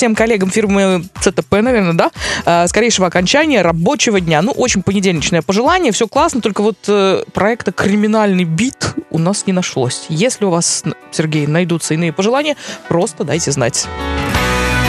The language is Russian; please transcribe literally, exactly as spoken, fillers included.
всем коллегам фирмы ЦТП, наверное, да? Э, скорейшего окончания рабочего дня. Ну, очень понедельничное пожелание, все классно, только вот э, проекта «Криминальный бит» у нас не нашлось. Если у вас, Сергей, найдутся иные пожелания, просто дайте знать.